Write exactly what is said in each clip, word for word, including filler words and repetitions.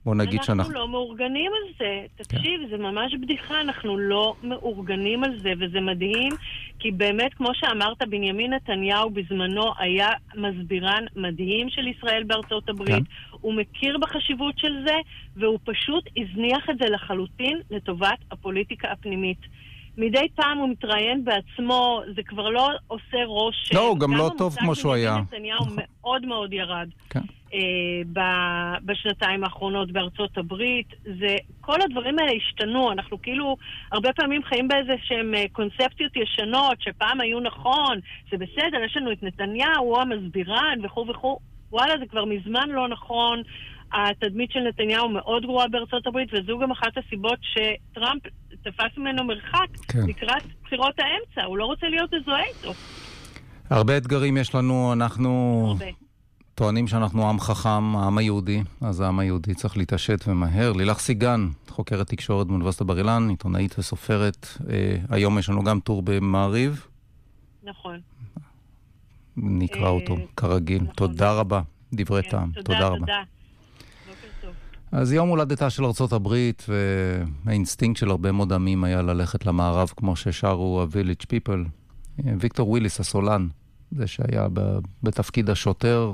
בוא נגיד שאנחנו... אנחנו לא מאורגנים על זה. תקשיב, זה ממש בדיחה, אנחנו לא מאורגנים על זה, וזה מדהים, כי באמת, כמו שאמרת, בנימין נתניהו בזמנו היה מסבירן מדהים של ישראל בארצות הברית. הוא מכיר בחשיבות של זה, והוא פשוט הזניח את זה לחלוטין לטובת הפוליטיקה הפנימית. מדי פעם הוא מתראיין בעצמו, זה כבר לא עושה רושם. לא, הוא גם לא טוב כמו שהוא היה. בנימין נתניהו מאוד מאוד ירד. כן. בשנתיים האחרונות בארצות הברית. זה, כל הדברים האלה השתנו. אנחנו כאילו הרבה פעמים חיים באיזה שהם קונספציות ישנות, שפעם היו נכון, זה בסדר, יש לנו את נתניהו, הוא המסבירן וכו' וכו'. וואלה, זה כבר מזמן לא נכון. התדמית של נתניהו מאוד גרועה בארצות הברית, וזו גם אחת הסיבות שטראמפ תפס ממנו מרחק כן. לקראת בחירות האמצע. הוא לא רוצה להיות מזוהה איתו. הרבה אתגרים יש לנו, אנחנו... הרבה. טוענים שאנחנו עם חכם, העם היהודי, אז העם היהודי צריך להתעשת ומהר. לילך סיגן, חוקרת תקשורת באוניברסיטת בר אילן, עיתונאית וסופרת. אה, היום יש לנו גם טור במעריב. נכון. נקרא אה, אותו כרגיל. נכון. תודה רבה, דברי כן, טעם. תודה, תודה רבה. תודה. בוקר טוב. אז יום הולדתה של ארצות הברית, והאינסטינקט של הרבה מאוד עמים היה ללכת למערב, כמו ששרו ה-Village People. ויקטור וויליס, הסולן, זה שהיה בתפקיד השוטר,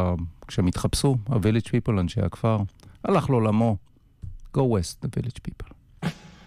כשהם התחפשו, ה-Village People, אנשי הכפר, הלך לעולמו. Go West, the Village People.